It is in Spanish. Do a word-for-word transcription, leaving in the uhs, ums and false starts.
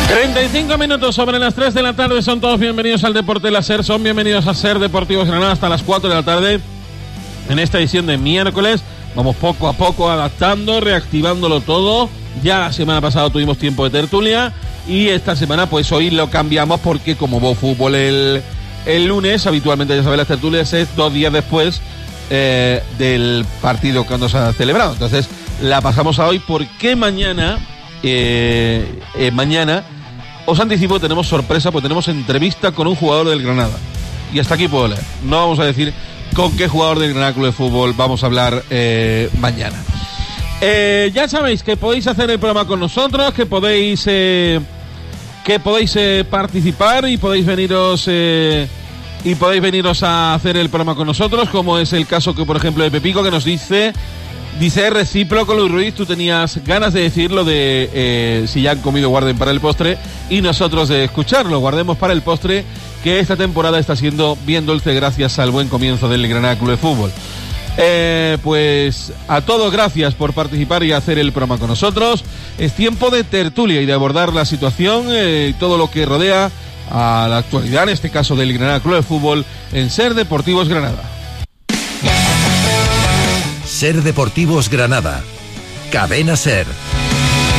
treinta y cinco minutos sobre las tres de la tarde, son todos bienvenidos al Deporte La SER, son bienvenidos a SER Deportivos Granada hasta las cuatro de la tarde en esta edición de miércoles. Vamos poco a poco adaptando, reactivándolo todo. Ya la semana pasada tuvimos tiempo de tertulia y esta semana pues hoy lo cambiamos porque como hubo fútbol el, el lunes, habitualmente ya sabéis las tertulias es dos días después eh, del partido cuando se ha celebrado. Entonces la pasamos a hoy porque mañana, eh, eh, mañana, os anticipo, tenemos sorpresa, pues tenemos entrevista con un jugador del Granada. Y hasta aquí puedo leer. No vamos a decir con qué jugador del Granada Club de Fútbol vamos a hablar eh, mañana. Eh, ya sabéis que podéis hacer el programa con nosotros, que podéis eh, que podéis eh, participar y podéis veniros eh, y podéis veniros a hacer el programa con nosotros, como es el caso que por ejemplo de Pepico, que nos dice dice recíproco Luis Ruiz, tú tenías ganas de decirlo de eh, si ya han comido guarden para el postre y nosotros de escucharlo, guardemos para el postre, que esta temporada está siendo bien dulce gracias al buen comienzo del Granada Club de Fútbol. Eh, pues a todos gracias por participar y hacer el programa con nosotros. Es tiempo de tertulia y de abordar la situación y eh, todo lo que rodea a la actualidad, en este caso del Granada Club de Fútbol, en SER Deportivos Granada. SER Deportivos Granada, Cadena SER.